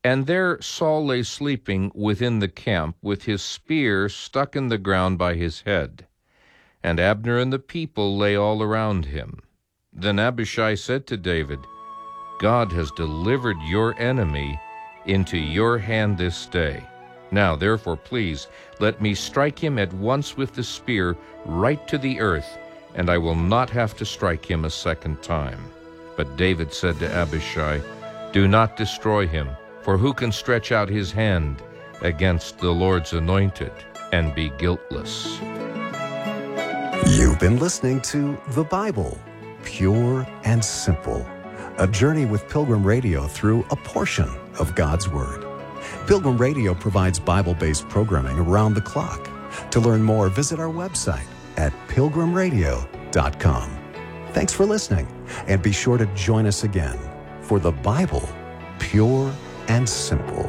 And there Saul lay sleeping within the camp, with his spear stuck in the ground by his head. And Abner and the people lay all around him. Then Abishai said to David, God has delivered your enemy into your hand this day. Now, therefore, please, let me strike him at once with the spear right to the earth, and I will not have to strike him a second time. But David said to Abishai, Do not destroy him, for who can stretch out his hand against the Lord's anointed and be guiltless? You've been listening to The Bible, Pure and Simple, a journey with Pilgrim Radio through a portion of God's Word. Pilgrim Radio provides Bible-based programming around the clock. To learn more, visit our website at pilgrimradio.com. Thanks for listening, and be sure to join us again for The Bible, Pure and Simple.